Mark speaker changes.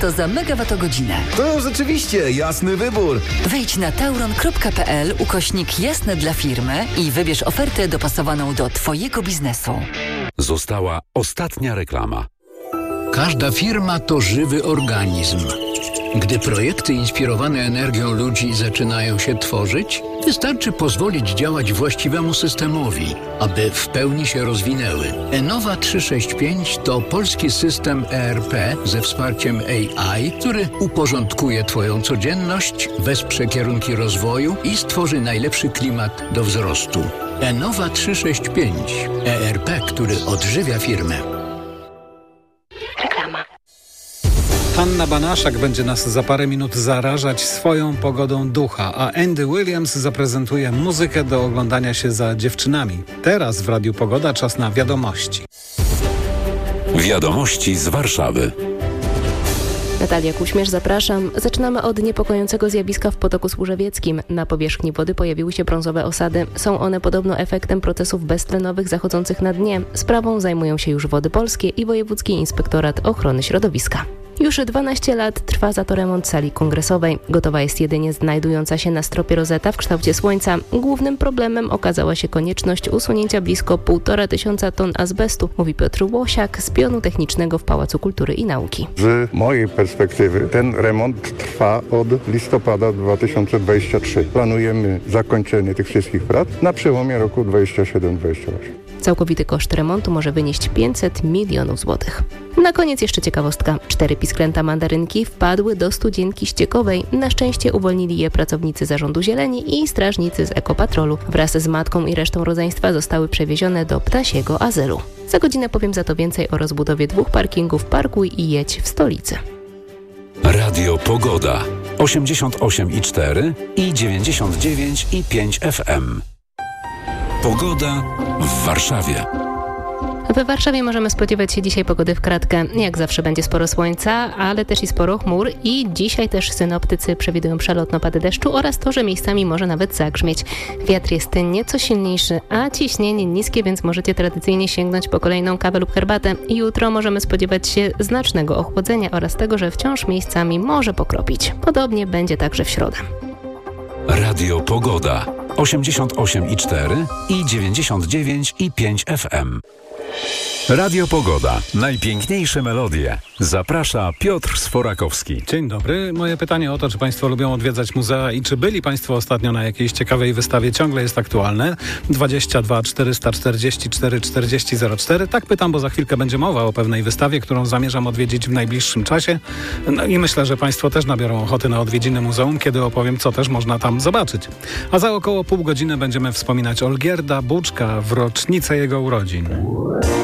Speaker 1: to za megawattogodzinę.
Speaker 2: To rzeczywiście jasny wybór.
Speaker 1: Wejdź na tauron.pl/jasne dla firmy i wybierz ofertę dopasowaną do Twojego biznesu.
Speaker 3: Została ostatnia reklama.
Speaker 4: Każda firma to żywy organizm. Gdy projekty inspirowane energią ludzi zaczynają się tworzyć, wystarczy pozwolić działać właściwemu systemowi, aby w pełni się rozwinęły. Enova 365 to polski system ERP ze wsparciem AI, który uporządkuje Twoją codzienność, wesprze kierunki rozwoju i stworzy najlepszy klimat do wzrostu. Enova 365. ERP, który odżywia firmę.
Speaker 5: Hanna Banaszak będzie nas za parę minut zarażać swoją pogodą ducha, a Andy Williams zaprezentuje muzykę do oglądania się za dziewczynami. Teraz w Radiu Pogoda czas na wiadomości.
Speaker 3: Wiadomości z Warszawy.
Speaker 6: Natalia Kuśmierz, zapraszam. Zaczynamy od niepokojącego zjawiska w Potoku Służewieckim. Na powierzchni wody pojawiły się brązowe osady. Są one podobno efektem procesów beztlenowych zachodzących na dnie. Sprawą zajmują się już Wody Polskie i Wojewódzki Inspektorat Ochrony Środowiska. Już 12 lat trwa za to remont sali kongresowej. Gotowa jest jedynie znajdująca się na stropie rozeta w kształcie słońca. Głównym problemem okazała się konieczność usunięcia blisko 1500 ton azbestu, mówi Piotr Łosiak z pionu technicznego w Pałacu Kultury i Nauki.
Speaker 7: Z mojej perspektywy ten remont trwa od listopada 2023. Planujemy zakończenie tych wszystkich prac na przełomie roku 27-28.
Speaker 6: Całkowity koszt remontu może wynieść 500 milionów złotych. Na koniec jeszcze ciekawostka. 4 pisklęta mandarynki wpadły do studzienki ściekowej. Na szczęście uwolnili je pracownicy Zarządu Zieleni i strażnicy z Ekopatrolu. Wraz z matką i resztą rodzeństwa zostały przewiezione do ptasiego azylu. Za godzinę powiem za to więcej o rozbudowie 2 parkingów Parkuj i Jedź w stolicy.
Speaker 3: Radio Pogoda 88,4 i 99,5 FM. Pogoda w Warszawie.
Speaker 6: We Warszawie możemy spodziewać się dzisiaj pogody w kratkę. Jak zawsze będzie sporo słońca, ale też i sporo chmur i dzisiaj też synoptycy przewidują przelotne opady deszczu oraz to, że miejscami może nawet zagrzmieć. Wiatr jest nieco silniejszy, a ciśnienie niskie, więc możecie tradycyjnie sięgnąć po kolejną kawę lub herbatę. Jutro możemy spodziewać się znacznego ochłodzenia oraz tego, że wciąż miejscami może pokropić. Podobnie będzie także w środę.
Speaker 3: Radio Pogoda 88,4 i 99,5 FM. Radio Pogoda. Najpiękniejsze melodie. Zaprasza Piotr Sforakowski.
Speaker 5: Dzień dobry. Moje pytanie o to, czy Państwo lubią odwiedzać muzea i czy byli Państwo ostatnio na jakiejś ciekawej wystawie, ciągle jest aktualne. 22 444 40 04. Tak pytam, bo za chwilkę będzie mowa o pewnej wystawie, którą zamierzam odwiedzić w najbliższym czasie. No i myślę, że Państwo też nabiorą ochoty na odwiedziny muzeum, kiedy opowiem, co też można tam zobaczyć. A za około pół godziny będziemy wspominać Olgierda Buczka w rocznicę jego urodzin.